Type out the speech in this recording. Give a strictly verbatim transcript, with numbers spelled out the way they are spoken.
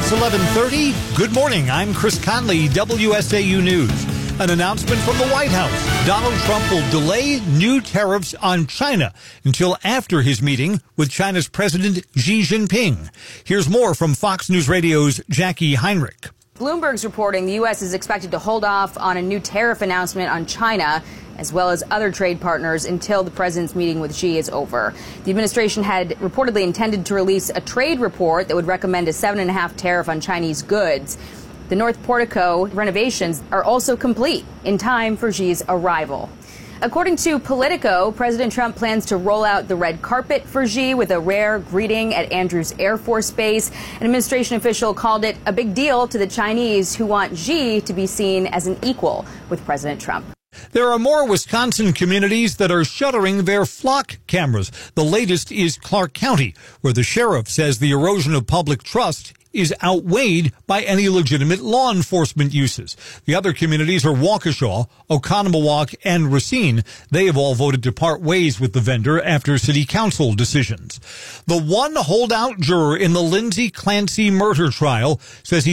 It's eleven thirty. Good morning. I'm Chris Conley, W S A U News. An announcement from the White House. Donald Trump will delay new tariffs on China until after his meeting with China's President Xi Jinping. Here's more from Fox News Radio's Jackie Heinrich. Bloomberg's reporting the U S is expected to hold off on a new tariff announcement on China, as well as other trade partners, until the president's meeting with Xi is over. The administration had reportedly intended to release a trade report that would recommend a seven and a half tariff on Chinese goods. The North Portico renovations are also complete in time for Xi's arrival. According to Politico, President Trump plans to roll out the red carpet for Xi with a rare greeting at Andrews Air Force Base. An administration official called it a big deal to the Chinese, who want Xi to be seen as an equal with President Trump. There are more Wisconsin communities that are shuttering their flock cameras. The latest is Clark County, where the sheriff says the erosion of public trust is outweighed by any legitimate law enforcement uses. The other communities are Waukesha, Oconomowoc, and Racine. They have all voted to part ways with the vendor after city council decisions. The one holdout juror in the Lindsay Clancy murder trial says he